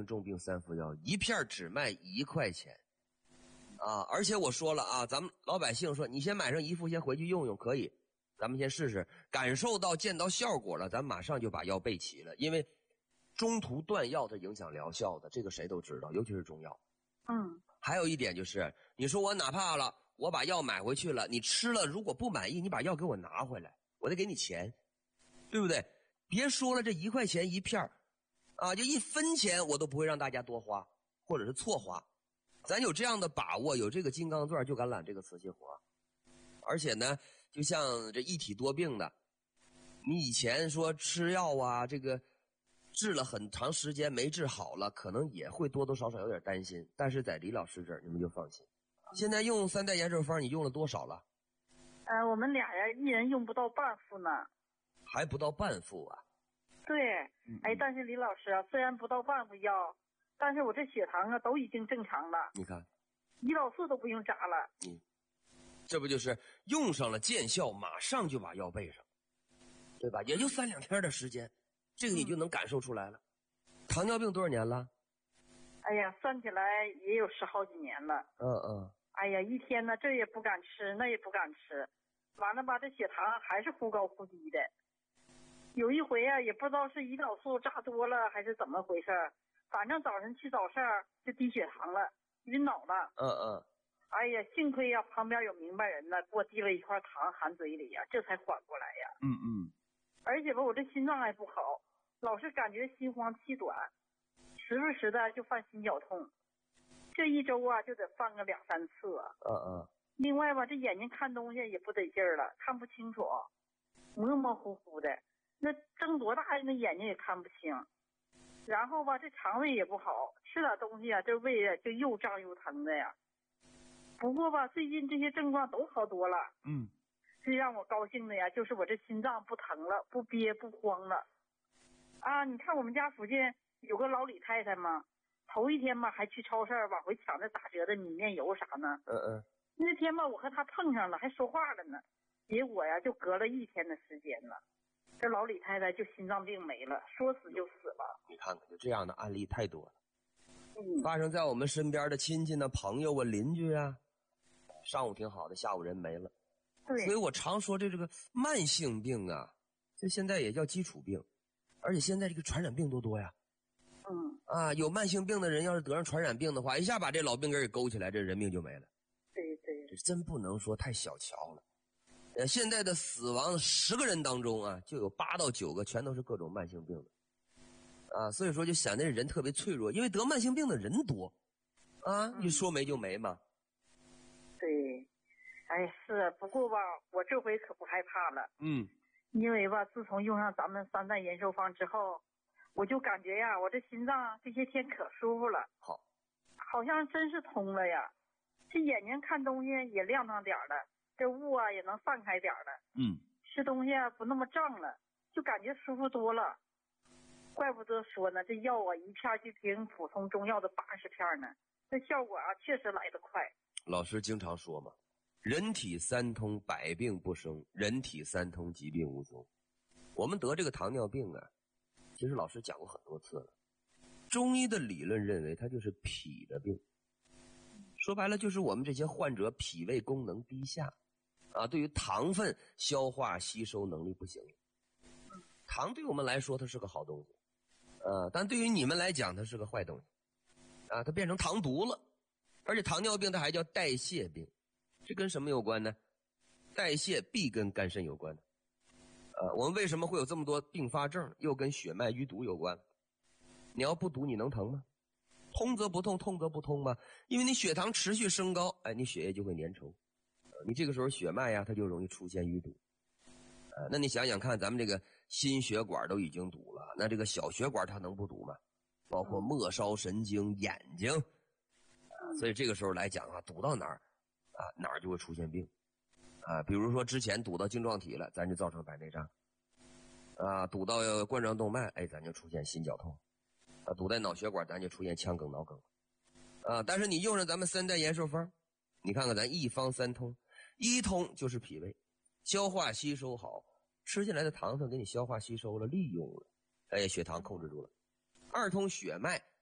重病3副药，一片只卖1块钱啊！而且我说了啊，咱们老百姓说，你先买上1副，先回去用用，可以，咱们先试试，感受到见到效果了，咱马上就把药备齐了，因为中途断药它影响疗效的，这个谁都知道，尤其是中药。还有一点就是，你说我哪怕了，我把药买回去了，你吃了如果不满意，你把药给我拿回来，我得给你钱，对不对？别说了，这1块钱一片啊，就1分钱我都不会让大家多花，或者是错花。咱有这样的把握，有这个金刚钻，就敢揽这个瓷器活。而且呢，就像这一体多病的，你以前说吃药啊，这个治了很长时间没治好了，可能也会多多少少有点担心，但是在李老师这儿你们就放心。现在用3代延寿方你用了多少了？ 我们俩呀，一人用不到半副呢。 还不到半副啊？ 对，但是李老师啊，虽然不到半副药，但是我这血糖啊都已经正常了。 你看， 胰岛素都不用扎了。 这不就是用上了见效，马上就把药备上，对吧？也就3、2天的时间，这个你就能感受出来了。糖尿病多少年了？ 哎呀，算起来也有10好几年了。哎呀，一天呢这也不敢吃，那也不敢吃，完了吧，这血糖还是忽高忽低的。有一回啊，也不知道是胰岛素扎多了还是怎么回事，反正早上去早市就低血糖了，晕倒了。哎呀，幸亏呀旁边有明白人呢，给我递了一块糖含嘴里呀，这才缓过来呀。而且吧，我这心脏还不好，老是感觉心慌气短，时不时的就犯心绞痛，这一周啊就得犯个2、3次啊。另外吧，这眼睛看东西也不得劲儿了，看不清楚，模模糊糊的，那睁多大那眼睛也看不清。然后吧，这肠胃也不好，吃点东西啊，这胃啊就又胀又疼的呀。不过吧，最近这些症状都好多了。最让我高兴的呀，就是我这心脏不疼了，不憋不慌了。啊，你看我们家附近有个老李太太嘛，头一天吧还去超市往回抢那打折的米面油啥呢。那天吧我和她碰上了，还说话了呢。结果呀就隔了1天的时间了，这老李太太就心脏病没了，说死就死了。 你看看，就这样的案例太多了。发生在我们身边的亲戚呢、朋友啊、邻居啊，上午挺好的，下午人没了。所以我常说这个慢性病啊，这现在也叫基础病，而且现在这个传染病多呀。有慢性病的人要是得上传染病的话，一下把这老病根给勾起来，这人命就没了。这真不能说太小瞧了。现在的死亡10个人当中啊，就有8到9个全都是各种慢性病的。所以说就显得人特别脆弱，因为得慢性病的人多你说没就没嘛。 是，不过吧，我这回可不害怕了。因为吧，自从用上咱们3代延寿方之后，我就感觉呀，我这心脏这些天可舒服了。好像真是通了呀，这眼睛看东西也亮堂点了，这雾啊也能散开点了。吃东西啊不那么胀了，就感觉舒服多了。怪不得说呢，这药啊一片就比普通中药的80片呢，这效果啊确实来得快。 老师经常说嘛，人体3通，百病不生；人体3通，疾病无踪。我们得这个糖尿病啊，其实老师讲过很多次了。中医的理论认为它就是脾的病，说白了就是我们这些患者脾胃功能低下对于糖分消化吸收能力不行。糖对我们来说它是个好东西但对于你们来讲它是个坏东西它变成糖毒了。而且糖尿病它还叫代谢病，这跟什么有关呢？代谢必跟肝肾有关的。我们为什么会有这么多并发症？又跟血脉淤堵有关。你要不堵你能疼吗？通则不痛，痛则不通吗？因为你血糖持续升高，你血液就会粘稠，你这个时候血脉呀它就容易出现淤堵。那你想想看，咱们这个心血管都已经堵了，那这个小血管它能不堵吗？包括末梢神经、眼睛所以这个时候来讲堵到哪儿哪儿就会出现病比如说之前堵到晶状体了，咱就造成白内障堵到冠状动脉，咱就出现心绞痛堵在脑血管，咱就出现腔梗、脑梗但是你用上咱们3代延寿方，你看看咱1方3通，1通就是脾胃，消化吸收好，吃进来的糖分给你消化吸收了，利用了血糖控制住了。2通血脉，